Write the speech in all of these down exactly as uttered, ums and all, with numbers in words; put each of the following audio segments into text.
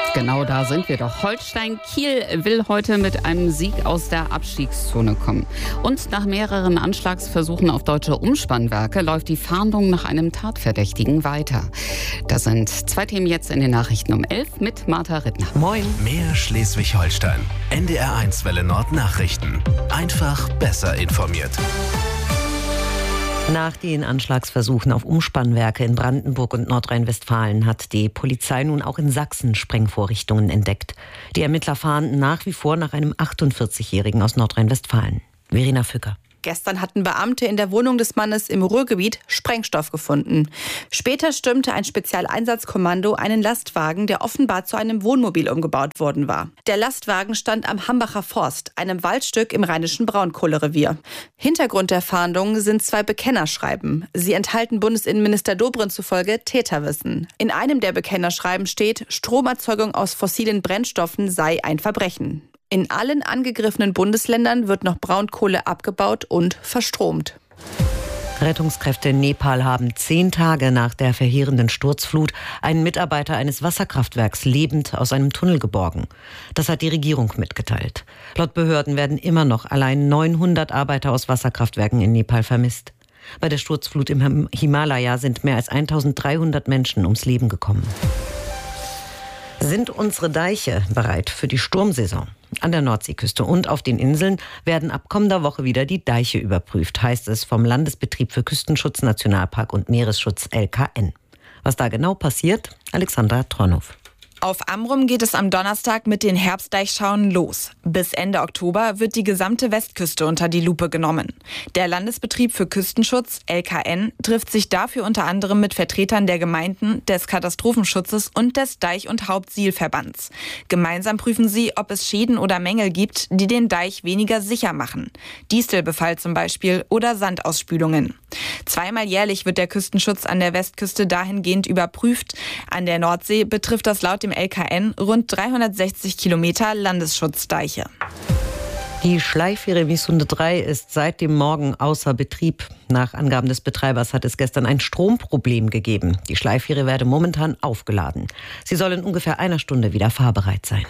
Genau da sind wir doch. Holstein Kiel will heute mit einem Sieg aus der Abstiegszone kommen. Und nach mehreren Anschlagsversuchen auf deutsche Umspannwerke läuft die Fahndung nach einem Tatverdächtigen weiter. Das sind zwei Themen jetzt in den Nachrichten um elf mit Martha Rittner. Moin. Mehr Schleswig-Holstein. N D R eins Welle Nord Nachrichten. Einfach besser informiert. Nach den Anschlagsversuchen auf Umspannwerke in Brandenburg und Nordrhein-Westfalen hat die Polizei nun auch in Sachsen Sprengvorrichtungen entdeckt. Die Ermittler fahnden nach wie vor nach einem achtundvierzigjährigen aus Nordrhein-Westfalen. Verena Fücker. Gestern hatten Beamte in der Wohnung des Mannes im Ruhrgebiet Sprengstoff gefunden. Später stürmte ein Spezialeinsatzkommando einen Lastwagen, der offenbar zu einem Wohnmobil umgebaut worden war. Der Lastwagen stand am Hambacher Forst, einem Waldstück im rheinischen Braunkohlerevier. Hintergrund der Fahndung sind zwei Bekennerschreiben. Sie enthalten Bundesinnenminister Dobrindt zufolge Täterwissen. In einem der Bekennerschreiben steht, Stromerzeugung aus fossilen Brennstoffen sei ein Verbrechen. In allen angegriffenen Bundesländern wird noch Braunkohle abgebaut und verstromt. Rettungskräfte in Nepal haben zehn Tage nach der verheerenden Sturzflut einen Mitarbeiter eines Wasserkraftwerks lebend aus einem Tunnel geborgen. Das hat die Regierung mitgeteilt. Laut Behörden werden immer noch allein neunhundert Arbeiter aus Wasserkraftwerken in Nepal vermisst. Bei der Sturzflut im Himalaya sind mehr als eintausenddreihundert Menschen ums Leben gekommen. Sind unsere Deiche bereit für die Sturmsaison? An der Nordseeküste und auf den Inseln werden ab kommender Woche wieder die Deiche überprüft, heißt es vom Landesbetrieb für Küstenschutz, Nationalpark und Meeresschutz L K N. Was da genau passiert? Alexandra Tronhoff. Auf Amrum geht es am Donnerstag mit den Herbstdeichschauen los. Bis Ende Oktober wird die gesamte Westküste unter die Lupe genommen. Der Landesbetrieb für Küstenschutz, L K N, trifft sich dafür unter anderem mit Vertretern der Gemeinden, des Katastrophenschutzes und des Deich- und Hauptsielverbands. Gemeinsam prüfen sie, ob es Schäden oder Mängel gibt, die den Deich weniger sicher machen. Distelbefall zum Beispiel oder Sandausspülungen. Zweimal jährlich wird der Küstenschutz an der Westküste dahingehend überprüft. An der Nordsee betrifft das laut dem L K N rund dreihundertsechzig Kilometer Landesschutzdeiche. Die Schleifwehre Wisunde drei ist seit dem Morgen außer Betrieb. Nach Angaben des Betreibers hat es gestern ein Stromproblem gegeben. Die Schleifwehre werde momentan aufgeladen. Sie soll in ungefähr einer Stunde wieder fahrbereit sein.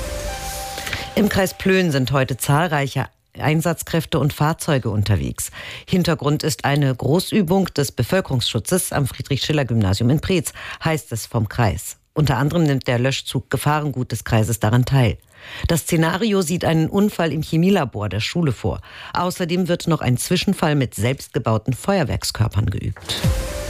Im Kreis Plön sind heute zahlreiche Einsatzkräfte und Fahrzeuge unterwegs. Hintergrund ist eine Großübung des Bevölkerungsschutzes am Friedrich-Schiller-Gymnasium in Preetz, heißt es vom Kreis. Unter anderem nimmt der Löschzug Gefahrengut des Kreises daran teil. Das Szenario sieht einen Unfall im Chemielabor der Schule vor. Außerdem wird noch ein Zwischenfall mit selbstgebauten Feuerwerkskörpern geübt.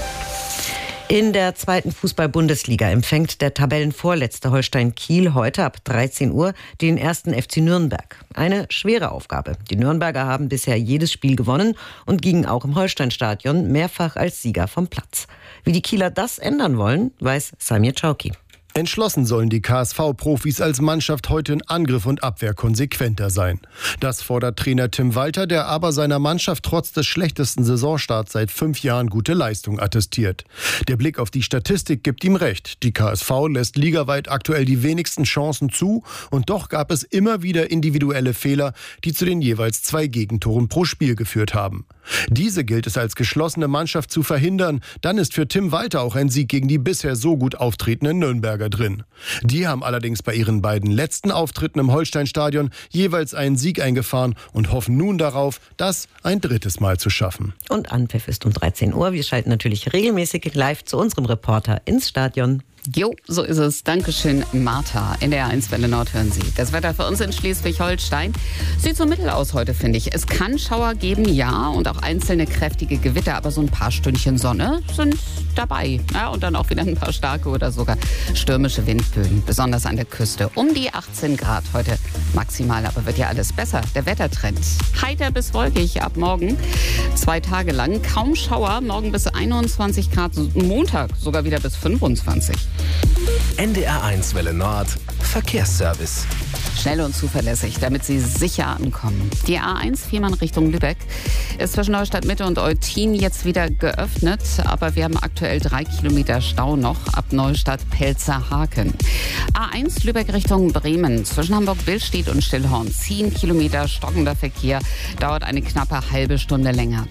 In der zweiten Fußball-Bundesliga empfängt der Tabellenvorletzte Holstein Kiel heute ab dreizehn Uhr den ersten F C Nürnberg. Eine schwere Aufgabe. Die Nürnberger haben bisher jedes Spiel gewonnen und gingen auch im Holsteinstadion mehrfach als Sieger vom Platz. Wie die Kieler das ändern wollen, weiß Samir Czauki. Entschlossen sollen die K S V-Profis als Mannschaft heute in Angriff und Abwehr konsequenter sein. Das fordert Trainer Tim Walter, der aber seiner Mannschaft trotz des schlechtesten Saisonstarts seit fünf Jahren gute Leistung attestiert. Der Blick auf die Statistik gibt ihm recht. Die K S V lässt ligaweit aktuell die wenigsten Chancen zu und doch gab es immer wieder individuelle Fehler, die zu den jeweils zwei Gegentoren pro Spiel geführt haben. Diese gilt es als geschlossene Mannschaft zu verhindern. Dann ist für Tim Walter auch ein Sieg gegen die bisher so gut auftretenden Nürnberger drin. Die haben allerdings bei ihren beiden letzten Auftritten im Holsteinstadion jeweils einen Sieg eingefahren und hoffen nun darauf, das ein drittes Mal zu schaffen. Und Anpfiff ist um dreizehn Uhr. Wir schalten natürlich regelmäßig live zu unserem Reporter ins Stadion. Jo, so ist es. Dankeschön, Martha. In der eins Welle Nord hören Sie. Das Wetter für uns in Schleswig-Holstein sieht so mittel aus heute, finde ich. Es kann Schauer geben, ja, und auch einzelne kräftige Gewitter, aber so ein paar Stündchen Sonne sind dabei. Ja, und dann auch wieder ein paar starke oder sogar stürmische Windböen, besonders an der Küste. Um die achtzehn Grad heute maximal, aber wird ja alles besser. Der Wettertrend heiter bis wolkig ab morgen. Zwei Tage lang kaum Schauer, morgen bis einundzwanzig Grad, Montag sogar wieder bis fünfundzwanzig. N D R eins Welle Nord Verkehrsservice. Schnell und zuverlässig, damit Sie sicher ankommen. Die A eins Fehmarn Richtung Lübeck ist zwischen Neustadt Mitte und Eutin jetzt wieder geöffnet, aber wir haben aktuell drei Kilometer Stau noch ab Neustadt-Pelzerhaken. A eins Lübeck Richtung Bremen zwischen Hamburg-Billstedt und Stillhorn zehn Kilometer stockender Verkehr, dauert eine knappe halbe Stunde länger da.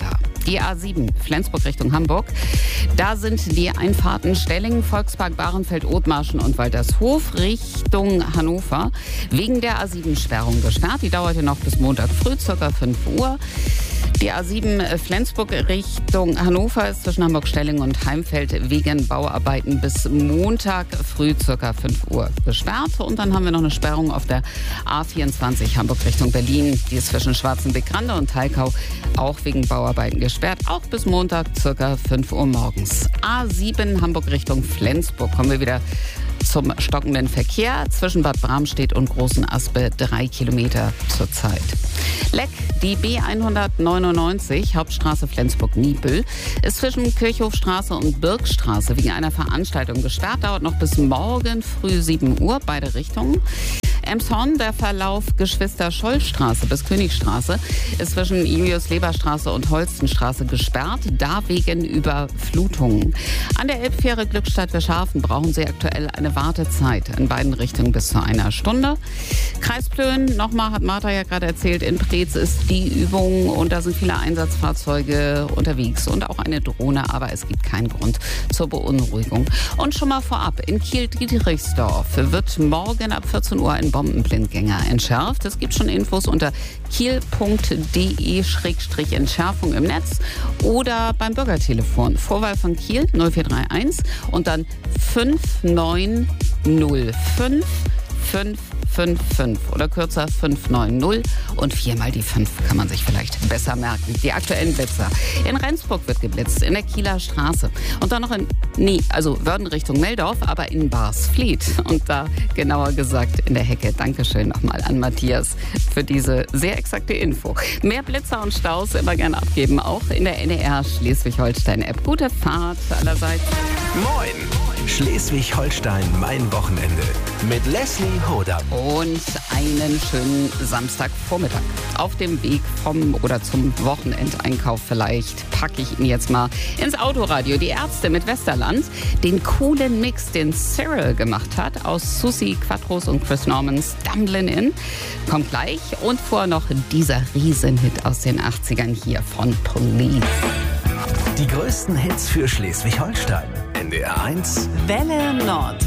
Die A sieben, Flensburg Richtung Hamburg. Da sind die Einfahrten Stellingen, Volkspark, Bahrenfeld, Othmarschen und Waltershof Richtung Hannover wegen der A sieben Sperrung gesperrt. Die dauerte noch bis Montag früh, ca. fünf Uhr. Die A sieben Flensburg Richtung Hannover ist zwischen Hamburg-Stellingen und Heimfeld wegen Bauarbeiten bis Montag früh ca. fünf Uhr gesperrt. Und dann haben wir noch eine Sperrung auf der A vierundzwanzig Hamburg Richtung Berlin. Die ist zwischen Schwarzenbeck-Grande und Teilkau auch wegen Bauarbeiten gesperrt. Auch bis Montag ca. fünf Uhr morgens. A sieben Hamburg Richtung Flensburg. Kommen wir wieder zum stockenden Verkehr zwischen Bad Bramstedt und Großen Aspe, drei Kilometer zurzeit. Leck, die B hundertneunundneunzig, Hauptstraße Flensburg-Niebüll, ist zwischen Kirchhofstraße und Birkstraße wegen einer Veranstaltung gesperrt, dauert noch bis morgen früh sieben Uhr, beide Richtungen. Emshorn, der Verlauf Geschwister-Scholl-Straße bis Königstraße ist zwischen Julius-Leber-Straße und Holstenstraße gesperrt, da wegen Überflutungen. An der Elbfähre Glückstadt-Wirschhafen brauchen Sie aktuell eine Wartezeit in beiden Richtungen bis zu einer Stunde. Kreis Plön, nochmal hat Martha ja gerade erzählt, in Preetz ist die Übung und da sind viele Einsatzfahrzeuge unterwegs und auch eine Drohne, aber es gibt keinen Grund zur Beunruhigung. Und schon mal vorab, in Kiel-Dietrichsdorf wird morgen ab vierzehn Uhr ein Bombenblindgänger entschärft. Es gibt schon Infos unter kiel punkt de Schrägstrich Entschärfung im Netz oder beim Bürgertelefon. Vorwahl von Kiel null vier drei eins und dann fünf neun null fünf fünf fünf fünf oder kürzer fünf neun null und viermal die fünf kann man sich vielleicht besser merken. Die aktuellen Blitzer. In Rendsburg wird geblitzt, in der Kieler Straße. Und dann noch in, nee, also Wörden Richtung Meldorf, aber in Barsfleet. Und da genauer gesagt in der Hecke. Dankeschön nochmal an Matthias für diese sehr exakte Info. Mehr Blitzer und Staus immer gerne abgeben, auch in der N D R Schleswig-Holstein-App. Gute Fahrt allerseits. Moin! Schleswig-Holstein, mein Wochenende. Mit Leslie Hodam. Und einen schönen Samstagvormittag. Auf dem Weg vom oder zum Wochenendeinkauf vielleicht packe ich ihn jetzt mal ins Autoradio. Die Ärzte mit Westerland, den coolen Mix, den Cyril gemacht hat aus Susi Quattros und Chris Normans Dumblin' In. Kommt gleich. Und vorher noch dieser Riesenhit aus den achtzigern hier von Police. Die größten Hits für Schleswig-Holstein. N D R eins Welle Nord.